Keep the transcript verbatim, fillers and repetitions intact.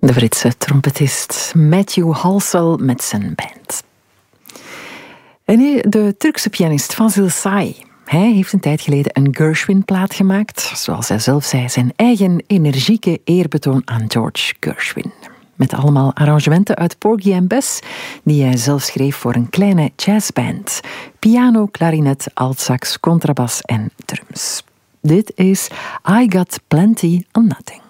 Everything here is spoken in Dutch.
De Britse trompetist Matthew Halsell met zijn band. En nu de Turkse pianist Fazil Say. Hij heeft een tijd geleden een Gershwin-plaat gemaakt. Zoals hij zelf zei, zijn eigen energieke eerbetoon aan George Gershwin. Met allemaal arrangementen uit Porgy and Bess, die hij zelf schreef voor een kleine jazzband. Piano, klarinet, altsax, contrabas en drums. Dit is I Got Plenty on Nothing.